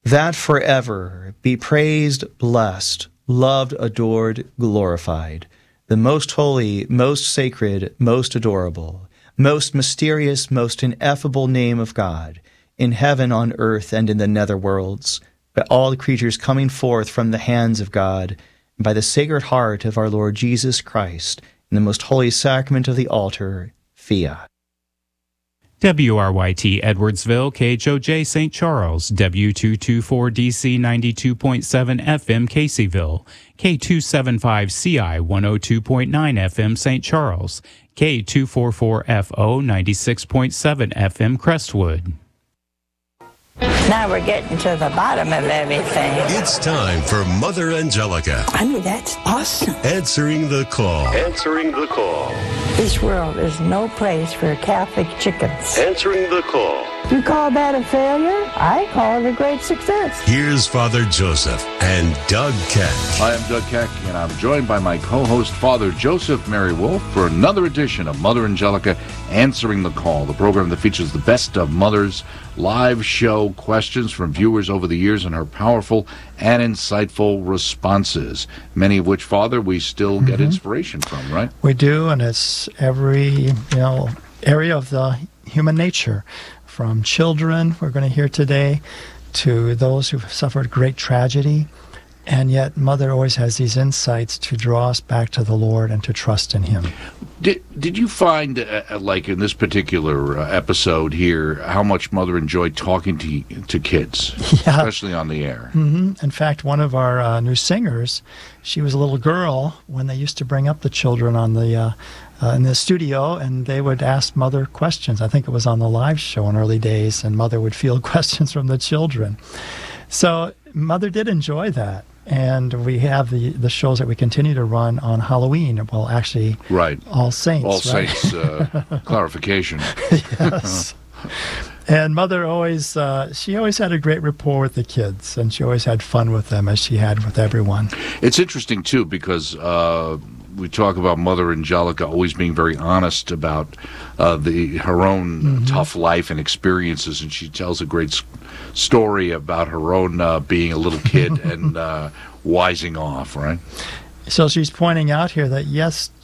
that forever be praised, blessed, loved, adored, glorified, the most holy, most sacred, most adorable, most mysterious, most ineffable name of God, in heaven, on earth, and in the nether worlds, by all the creatures coming forth from the hands of God, and by the Sacred Heart of our Lord Jesus Christ, in the most holy sacrament of the altar, Fiat. WRYT Edwardsville, KHOJ St. Charles, W224DC 92.7 FM Caseyville, K275CI 102.9 FM St. Charles, K244FO 96.7 FM Crestwood. Now we're getting to the bottom of everything. It's time for Mother Angelica. I mean, that's awesome. Answering the call. Answering the call. This world is no place for Catholic chickens. Answering the call. You call that a failure? I call it a great success. Here's Father Joseph and Doug Keck. Hi, I'm Doug Keck, and I'm joined by my co-host, Father Joseph Mary Wolf, for another edition of Mother Angelica Answering the Call, the program that features the best of Mother's live show questions from viewers over the years and her powerful and insightful responses, many of which, Father, we still get inspiration from, right? We do, and it's every area of the human nature, from children, we're going to hear today, to those who've suffered great tragedy. And yet, Mother always has these insights to draw us back to the Lord and to trust in Him. Did you find, like in this particular episode here, how much Mother enjoyed talking to kids, especially on the air? Mm-hmm. In fact, one of our new singers, she was a little girl when they used to bring up the children on the in the studio, and they would ask Mother questions. I think it was on the live show in early days, and Mother would field questions from the children. So Mother did enjoy that. And we have the shows that we continue to run on Halloween. Well, actually, right. All Saints. All Saints, clarification. Yes. And Mother she always had a great rapport with the kids, and she always had fun with them, as she had with everyone. It's interesting, too, because we talk about Mother Angelica always being very honest about her own tough life and experiences, and she tells a great story about her own being a little kid and wising off, right? So she's pointing out here that, yes,